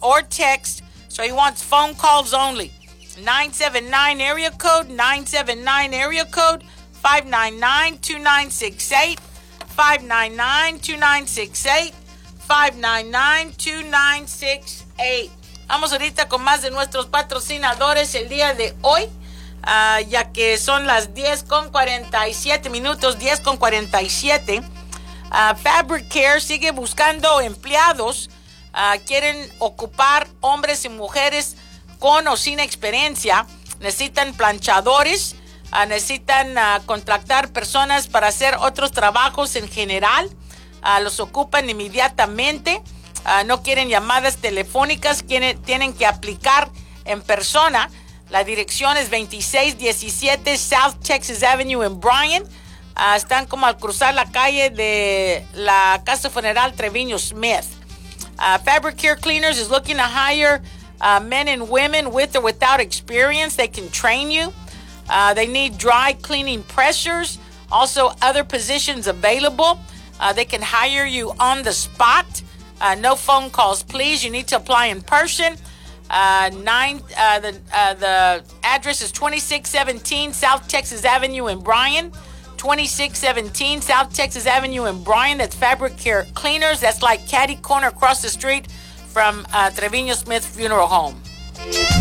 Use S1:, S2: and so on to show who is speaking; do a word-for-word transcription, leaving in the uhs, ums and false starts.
S1: or text. So he wants phone calls only. nine seven nine area code, nine seven nine area code, five nine nine, two nine six eight, five nine nine, two nine six eight, five nine nine, two nine six eight. Vamos ahorita con más de nuestros patrocinadores el día de hoy, uh, ya que son las diez con cuarenta y siete minutos, diez con cuarenta y siete. Uh, Fabric Care sigue buscando empleados. Uh, quieren ocupar hombres y mujeres con o sin experiencia. Necesitan planchadores, uh, necesitan uh, contratar personas para hacer otros trabajos en general. Uh, los ocupan inmediatamente. Uh, no quieren llamadas telefónicas, quieren, tienen que aplicar en persona. La dirección es veintiséis diecisiete South Texas Avenue en Bryan. Uh, están como al cruzar la calle de la Casa Funeral Treviño Smith. Uh, Fabric Care Cleaners is looking to hire uh, men and women with or without experience. They can train you. Uh, they need dry cleaning pressures. Also, other positions available. Uh, they can hire you on the spot. Uh, no phone calls, please. You need to apply in person. Uh, nine. Uh, the uh, the address is twenty-six seventeen South Texas Avenue in Bryan. twenty-six seventeen South Texas Avenue in Bryan. That's Fabric Care Cleaners. That's like catty corner across the street from uh, Treviño Smith Funeral Home.